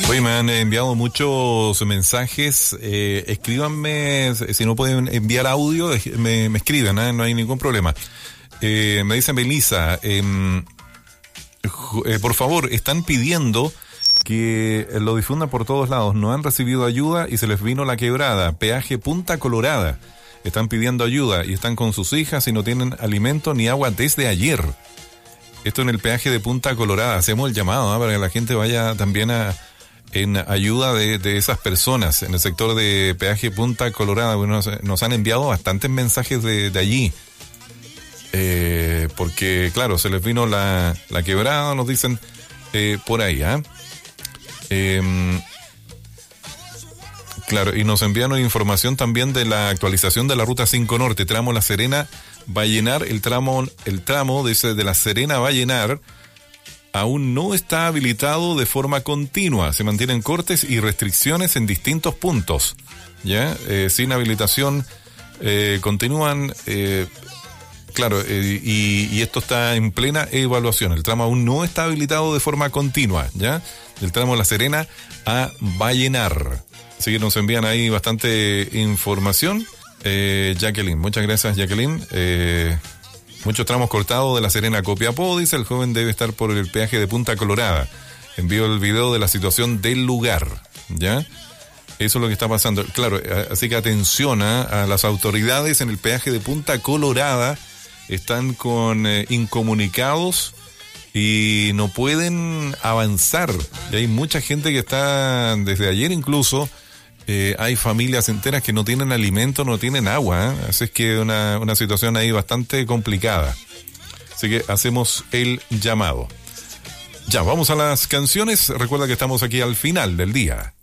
Oye, me han enviado muchos mensajes. Escríbanme, si no pueden enviar audio, me escriben, no hay ningún problema. Me dice Melissa, por favor, están pidiendo que lo difundan por todos lados. No han recibido ayuda y se les vino la quebrada. Peaje Punta Colorada. Están pidiendo ayuda y están con sus hijas y no tienen alimento ni agua desde ayer. Esto en el peaje de Punta Colorada. Hacemos el llamado para que la gente vaya también en ayuda de esas personas en el sector de peaje Punta Colorada. Bueno, nos han enviado bastantes mensajes de allí. Porque, claro, se les vino la quebrada, nos dicen por ahí, claro, y nos envían información también de la actualización de la Ruta 5 Norte, tramo La Serena, Vallenar, el tramo dice de La Serena Vallenar, aún no está habilitado de forma continua, se mantienen cortes y restricciones en distintos puntos, ¿ya? Sin habilitación, continúan, claro, y esto está en plena evaluación, el tramo aún no está habilitado de forma continua, ¿ya? Del tramo La Serena a Vallenar. Así que nos envían ahí bastante información. Jacqueline, muchas gracias, Jacqueline. Muchos tramos cortados de La Serena a Copiapó, dice el joven debe estar por el peaje de Punta Colorada. Envío el video de la situación del lugar, ¿ya? Eso es lo que está pasando. Claro, así que atención a las autoridades en el peaje de Punta Colorada. Están con incomunicados y no pueden avanzar. Y hay mucha gente que está, desde ayer incluso, hay familias enteras que no tienen alimento, no tienen agua, así es que una situación ahí bastante complicada. Así que hacemos el llamado. Ya, vamos a las canciones. Recuerda que estamos aquí al final del día.